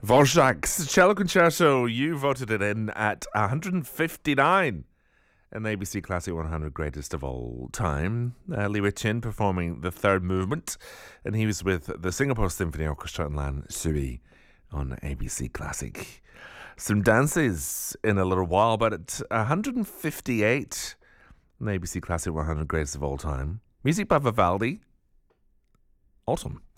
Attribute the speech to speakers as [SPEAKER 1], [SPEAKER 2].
[SPEAKER 1] Dvorak's Cello Concerto, you voted it in at 159 in the ABC Classic 100 Greatest of All Time. Lee Chin performing the third movement, and he was with the Singapore Symphony Orchestra and Lan Shui on ABC Classic. Some dances in a little while, but at 158 in the ABC Classic 100 Greatest of All Time. Music by Vivaldi, Autumn.